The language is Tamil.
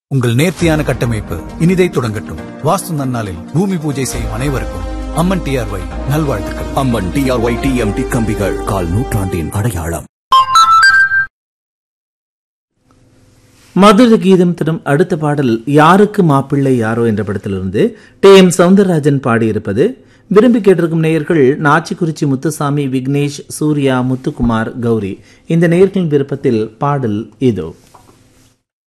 உங்கள் நேர்த்தியான கட்டமைப்பு இனிதை தொடங்கட்டும். வாஸ்து நன்னாளில் பூமி பூஜை செய்யும் அனைவருக்கும் அம்மன் டிஆர்ஒய் நல்வாழ்த்துக்கள். அம்மன் டிஆர்ஒய் டிஎம்டி கம்பிகள் கால் நூற்றாண்டின் அடையாளம். மதுர கீதம் தரும் அடுத்த பாடல் யாருக்கு மாப்பிள்ளை யாரோ என்ற படத்திலிருந்து டி.எம். சௌந்தரராஜன் பாடியிருப்பது. விரும்பி கேட்டிருக்கும் நேயர்கள் நாச்சிக்குறிச்சி முத்துசாமி, விக்னேஷ், சூர்யா, முத்துக்குமார், கௌரி. இந்த நேயர்களின் விருப்பத்தில் பாடல் இதோ.